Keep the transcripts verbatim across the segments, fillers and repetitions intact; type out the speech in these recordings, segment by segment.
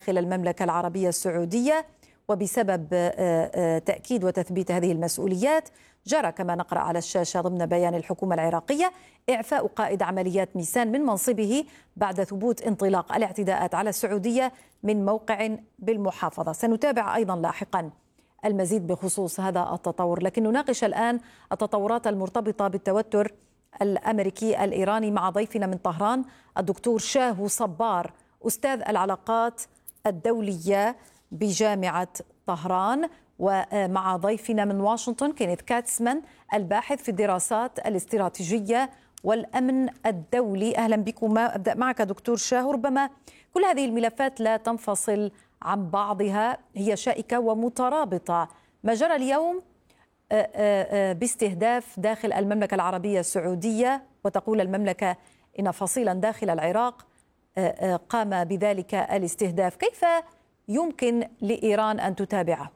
داخل المملكة العربية السعودية، وبسبب تأكيد وتثبيت هذه المسؤوليات جرى كما نقرأ على الشاشة ضمن بيان الحكومة العراقية إعفاء قائد عمليات ميسان من منصبه بعد ثبوت انطلاق الاعتداءات على السعودية من موقع بالمحافظة. سنتابع أيضا لاحقا المزيد بخصوص هذا التطور، لكن نناقش الآن التطورات المرتبطة بالتوتر الأمريكي الإيراني مع ضيفنا من طهران الدكتور شاهو صبار، أستاذ العلاقات الدولية بجامعة طهران، ومع ضيفنا من واشنطن كينيث كاتسمان الباحث في الدراسات الاستراتيجية والأمن الدولي. أهلا بكما. أبدأ معك دكتور شاهو. ربما كل هذه الملفات لا تنفصل عن بعضها، هي شائكة ومترابطة. ما جرى اليوم باستهداف داخل المملكة العربية السعودية، وتقول المملكة إن فصيلا داخل العراق قام بذلك الاستهداف، كيف يمكن لإيران أن تتابعه؟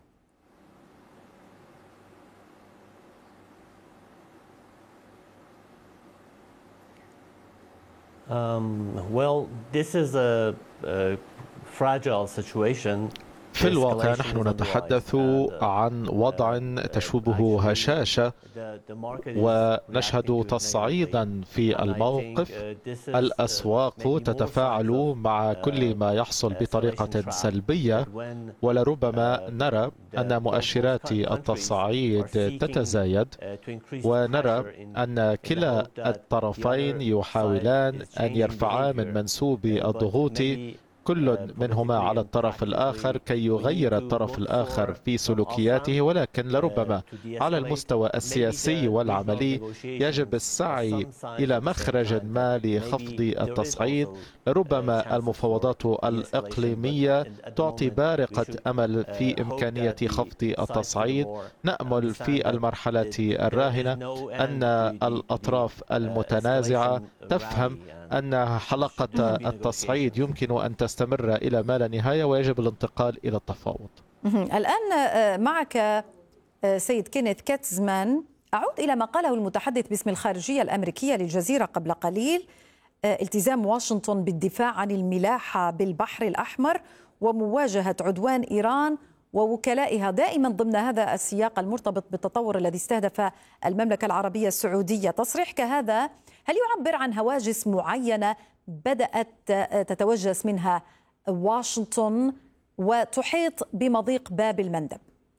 Um, well, this is a, a fragile situation. في الواقع نحن نتحدث عن وضع تشوبه هشاشة، ونشهد تصعيدا في الموقف. الأسواق تتفاعل مع كل ما يحصل بطريقة سلبية، ولربما نرى أن مؤشرات التصعيد تتزايد، ونرى أن كلا الطرفين يحاولان أن يرفعا من منسوب الضغوط كل منهما على الطرف الآخر كي يغير الطرف الآخر في سلوكياته، ولكن لربما على المستوى السياسي والعملي يجب السعي إلى مخرج ما لخفض التصعيد. لربما المفاوضات الإقليمية تعطي بارقة أمل في إمكانية خفض التصعيد. نأمل في المرحلة الراهنة أن الأطراف المتنازعة تفهم أن حلقة التصعيد يمكن أن تستمر إلى ما لا نهاية، ويجب الانتقال إلى التفاوض. الآن معك سيد كينيث كاتسمان. أعود إلى ما قاله المتحدث باسم الخارجية الأمريكية للجزيرة قبل قليل: التزام واشنطن بالدفاع عن الملاحة بالبحر الأحمر ومواجهة عدوان إيران ووكلائها، دائما ضمن هذا السياق المرتبط بالتطور الذي استهدف المملكة العربية السعودية. تصريح كهذا هل يعبر عن هواجس معينة بدأت تتوجس منها واشنطن وتحيط بمضيق باب المندب؟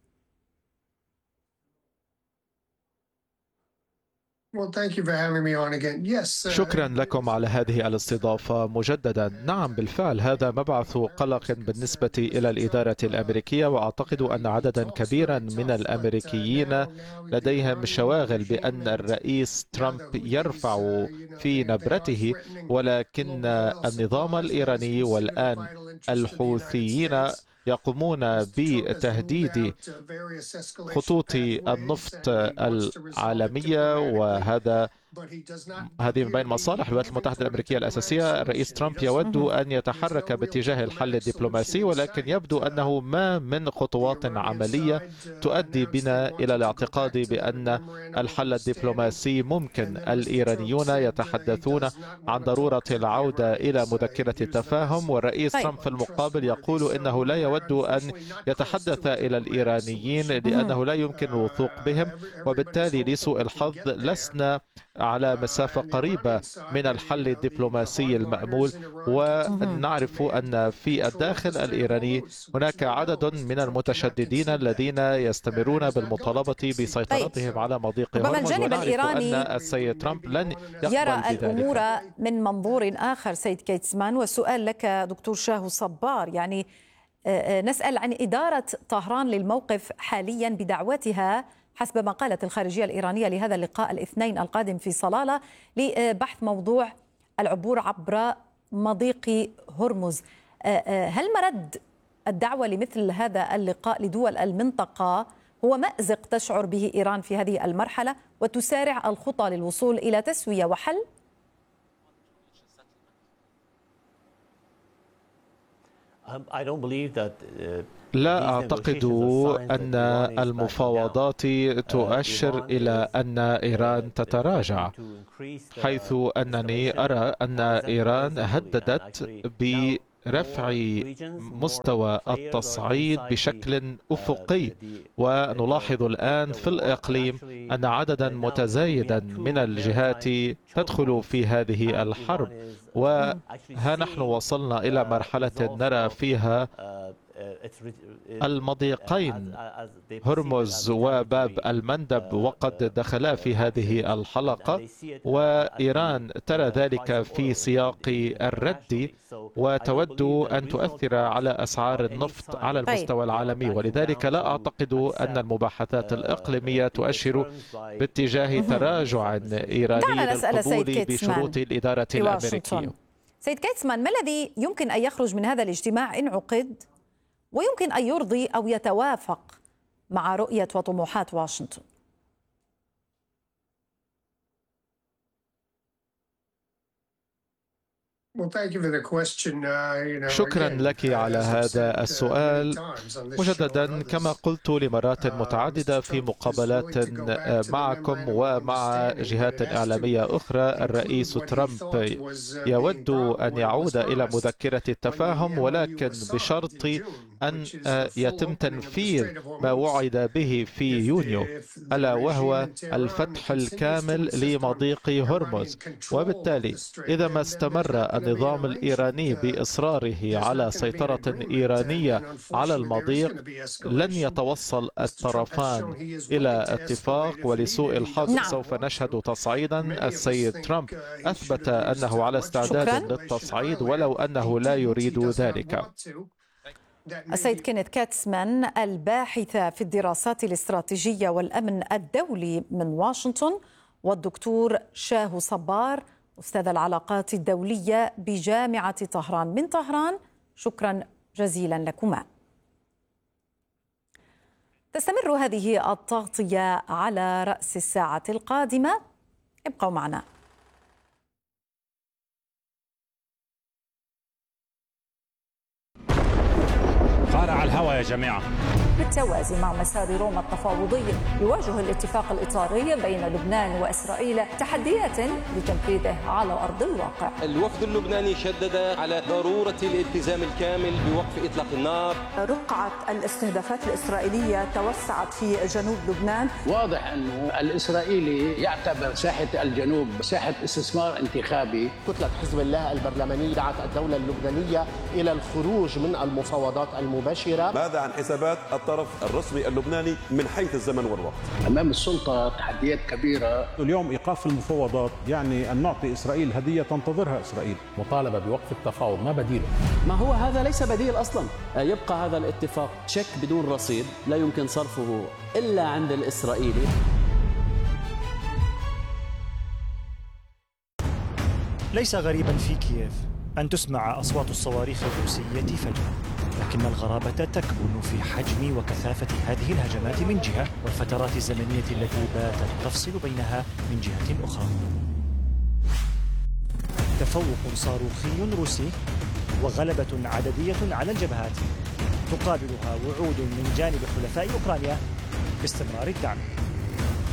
شكرا لكم على هذه الاستضافة مجددا. نعم بالفعل هذا مبعث قلق بالنسبة إلى الإدارة الأمريكية، وأعتقد أن عددا كبيرا من الأمريكيين لديهم شواغل بأن الرئيس ترامب يرفع في نبرته، ولكن النظام الإيراني والآن الحوثيين يقومون بتهديد خطوط النفط العالمية، وهذا هذه من بين مصالح الولايات المتحدة الأمريكية الأساسية. الرئيس ترامب يود أن يتحرك باتجاه الحل الدبلوماسي، ولكن يبدو أنه ما من خطوات عملية تؤدي بنا إلى الاعتقاد بأن الحل الدبلوماسي ممكن. الإيرانيون يتحدثون عن ضرورة العودة إلى مذكرة التفاهم، والرئيس ترامب في المقابل يقول إنه لا يود أن يتحدث إلى الإيرانيين لأنه لا يمكن الوثوق بهم، وبالتالي لسوء الحظ لسنا على مسافة قريبة من الحل الدبلوماسي المأمول. ونعرف أن في الداخل الإيراني هناك عدد من المتشددين الذين يستمرون بالمطالبة بسيطرتهم على مضيق هرمز، الجانب الإيراني أن السيد ترامب لن يقبل يرى بذلك. الأمور من منظور آخر. سيد كيتسمان، والسؤال لك دكتور شاهو صبار، يعني نسأل عن إدارة طهران للموقف حاليا بدعوتها حسب ما قالت الخارجية الإيرانية لهذا اللقاء الاثنين القادم في صلالة لبحث موضوع العبور عبر مضيق هرمز. هل مرد الدعوة لمثل هذا اللقاء لدول المنطقة هو مأزق تشعر به إيران في هذه المرحلة وتسارع الخطى للوصول إلى تسوية وحل؟ لا أعتقد أن المفاوضات تؤشر إلى أن إيران تتراجع، حيث أنني أرى أن إيران هددت رفع مستوى التصعيد بشكل أفقي. ونلاحظ الآن في الإقليم أن عددا متزايدا من الجهات تدخل في هذه الحرب، وها نحن وصلنا إلى مرحلة نرى فيها المضيقين هرمز وباب المندب وقد دخلا في هذه الحلقة، وإيران ترى ذلك في سياق الرد وتود أن تؤثر على أسعار النفط على المستوى العالمي. ولذلك لا أعتقد أن المباحثات الإقليمية تؤشر باتجاه تراجع إيراني للقبول بشروط الإدارة الأمريكية. سيد كيتسمان، ما الذي يمكن أن يخرج من هذا الاجتماع إن عقد ويمكن أن يرضي أو يتوافق مع رؤية وطموحات واشنطن؟ شكرا لك على هذا السؤال. مجددا كما قلت لمرات متعددة في مقابلات معكم ومع جهات إعلامية أخرى، الرئيس ترامب يود أن يعود إلى مذكرة التفاهم، ولكن بشرط أن يتم تنفيذ ما وعد به في يونيو، ألا وهو الفتح الكامل لمضيق هرمز. وبالتالي إذا ما استمر النظام الإيراني بإصراره على سيطرة إيرانية على المضيق لن يتوصل الطرفان إلى اتفاق، ولسوء الحظ نعم. سوف نشهد تصعيدا. السيد ترامب أثبت أنه على استعداد للتصعيد ولو أنه لا يريد ذلك. السيد كينيث كيتسمان، الباحث في الدراسات الاستراتيجية والأمن الدولي من واشنطن، والدكتور شاهو صبار، أستاذ العلاقات الدولية بجامعة طهران من طهران، شكرا جزيلا لكما. تستمر هذه التغطية على رأس الساعة القادمة، ابقوا معنا. قارع الهوى يا جماعة. بالتوازي مع مسار روما التفاوضي، يواجه الاتفاق الإطاري بين لبنان وإسرائيل تحديات لتنفيذه على أرض الواقع. الوفد اللبناني شدد على ضرورة الالتزام الكامل بوقف إطلاق النار. رقعة الاستهدافات الإسرائيلية توسعت في جنوب لبنان. واضح أنه الإسرائيلي يعتبر ساحة الجنوب ساحة استثمار انتخابي. كتلة حزب الله البرلمانية دعت الدولة اللبنانية إلى الخروج من المفاوضات المباشرة. ماذا عن حسابات الطرف الرسمي اللبناني من حيث الزمن والوقت؟ أمام السلطة تحديات كبيرة. اليوم إيقاف المفاوضات يعني أن نعطي إسرائيل هدية تنتظرها إسرائيل. مطالبة بوقف التفاوض، ما بديله؟ ما هو هذا ليس بديل أصلا. يبقى هذا الاتفاق تشيك بدون رصيد لا يمكن صرفه إلا عند الإسرائيلي. ليس غريبا في كييف أن تسمع أصوات الصواريخ الروسية فجأة، لكن الغرابة تكمن في حجم وكثافة هذه الهجمات من جهة، والفترات الزمنية التي باتت تفصل بينها من جهة أخرى. تفوق صاروخي روسي وغلبة عددية على الجبهات تقابلها وعود من جانب حلفاء أوكرانيا باستمرار الدعم.